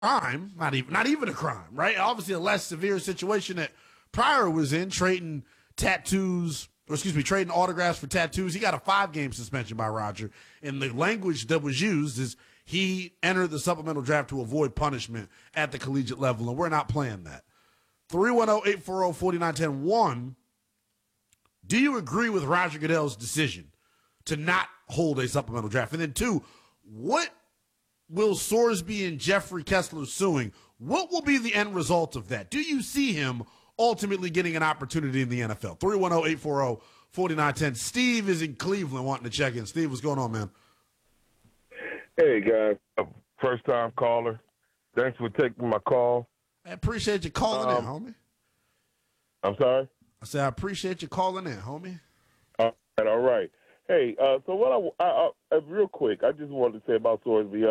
crime, not even a crime, right? Obviously a less severe situation that Pryor was in, trading autographs for tattoos. He got a 5-game suspension by Roger. And the language that was used is he entered the supplemental draft to avoid punishment at the collegiate level, and we're not playing that. 310-840-4910. One, do you agree with Roger Goodell's decision to not hold a supplemental draft? And then two, what will Sorsby and Jeffrey Kessler suing? What will be the end result of that? Do you see him ultimately getting an opportunity in the NFL? 310-840-4910. Steve is in Cleveland wanting to check in. Steve, what's going on, man? Hey, guys. First-time caller. Thanks for taking my call. I appreciate you calling in, homie. I'm sorry? I said I appreciate you calling in, homie. All right. Hey, so what I real quick, I just wanted to say about Sorsby.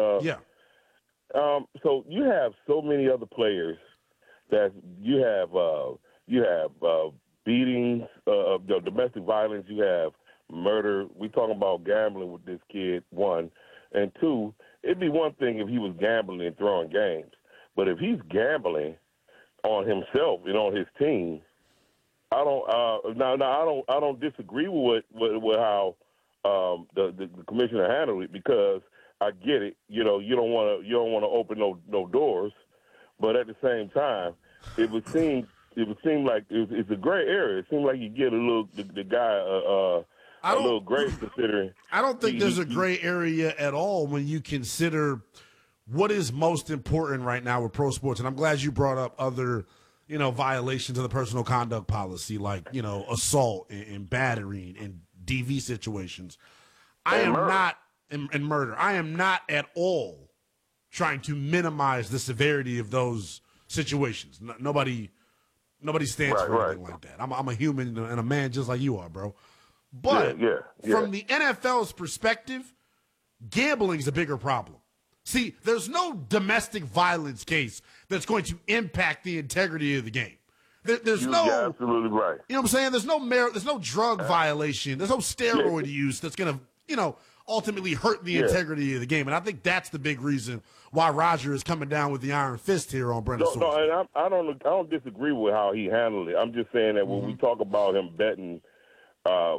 So you have so many other players that you have beatings, domestic violence, you have murder. We talking about gambling with this kid, one. And two, it'd be one thing if he was gambling and throwing games. But if he's gambling on himself and on his team, I don't disagree with how the commissioner handled it, because I get it. You know, you don't want to open no doors, but at the same time, it would seem like it's a gray area. It seemed like you get the guy a little grace, considering. I don't think there's a gray area at all when you consider what is most important right now with pro sports. And I'm glad you brought up other, violations of the personal conduct policy, like, assault and battering and DV situations. And murder. I am not at all trying to minimize the severity of those situations. Nobody stands for anything like that. I'm a human and a man just like you are, bro. But from the NFL's perspective, gambling is a bigger problem. See, there's no domestic violence case that's going to impact the integrity of the game. You're absolutely right. You know what I'm saying? There's no drug violation. There's no steroid use that's going to, ultimately hurt the integrity of the game. And I think that's the big reason why Roger is coming down with the iron fist here on Brendan Sorsby. No, and I don't disagree with how he handled it. I'm just saying that when we talk about him betting, I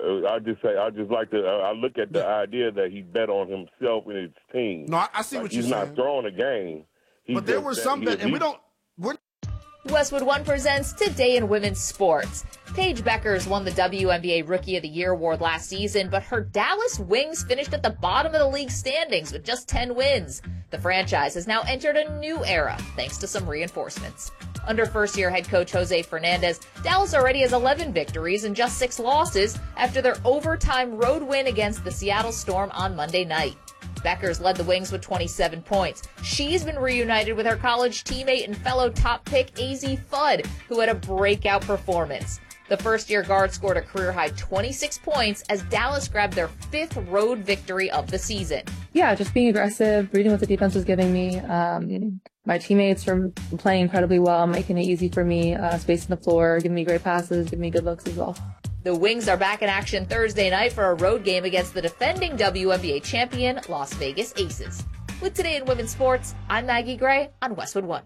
look at the idea that he bet on himself and his team. No, I see what you're saying. He's not throwing a game. But there were some bet, and we're Westwood One presents Today in Women's Sports. Paige Beckers won the WNBA Rookie of the Year award last season, but her Dallas Wings finished at the bottom of the league standings with just 10 wins. The franchise has now entered a new era, thanks to some reinforcements. Under first-year head coach Jose Fernandez, Dallas already has 11 victories and just 6 losses after their overtime road win against the Seattle Storm on Monday night. Beckers led the Wings with 27 points. She's been reunited with her college teammate and fellow top pick AZ Fudd, who had a breakout performance. The first-year guard scored a career-high 26 points as Dallas grabbed their 5th road victory of the season. Yeah, just being aggressive, reading what the defense was giving me. My teammates were playing incredibly well, making it easy for me, spacing the floor, giving me great passes, giving me good looks as well. The Wings are back in action Thursday night for a road game against the defending WNBA champion Las Vegas Aces. With Today in Women's Sports, I'm Maggie Gray on Westwood One.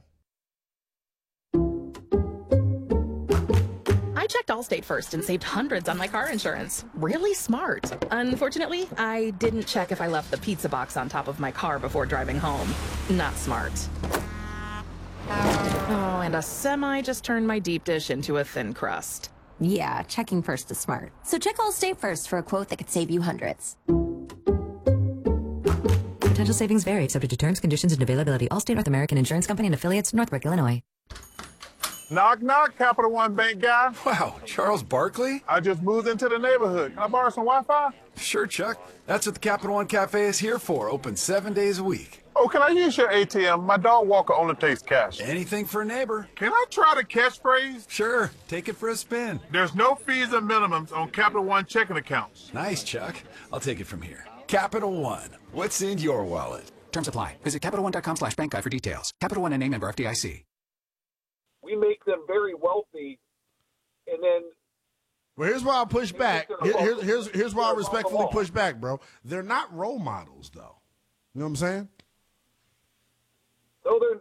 I checked Allstate first and saved hundreds on my car insurance. Really smart. Unfortunately, I didn't check if I left the pizza box on top of my car before driving home. Not smart. Oh, and a semi just turned my deep dish into a thin crust. Yeah, checking first is smart. So check Allstate first for a quote that could save you hundreds. Potential savings vary, subject to terms, conditions, and availability. Allstate North American Insurance Company and affiliates, Northbrook, Illinois. Knock, knock, Capital One Bank guy. Wow, Charles Barkley? I just moved into the neighborhood. Can I borrow some Wi-Fi? Sure, Chuck. That's what the Capital One Cafe is here for. Open 7 days a week. Oh, can I use your ATM? My dog Walker only takes cash. Anything for a neighbor. Can I try the catchphrase? Sure. Take it for a spin. There's no fees and minimums on Capital One checking accounts. Nice, Chuck. I'll take it from here. Capital One. What's in your wallet? Terms apply. Visit CapitalOne.com/bankguide for details. Capital One, N.A. member FDIC. We make them very wealthy, and then. Well, here's why I push back. Here's why I respectfully push back, bro. They're not role models, though. You know what I'm saying? Oh,